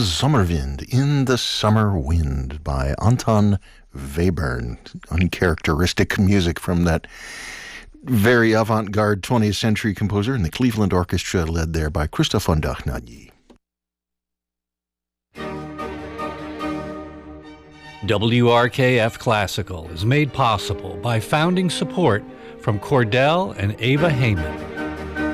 Sommerwind, In the Summer Wind by Anton Webern. Uncharacteristic music from that very avant-garde 20th century composer, and the Cleveland Orchestra led there by Christoph von Dachnaghi. WRKF Classical is made possible by founding support from Cordell and Ava Heyman.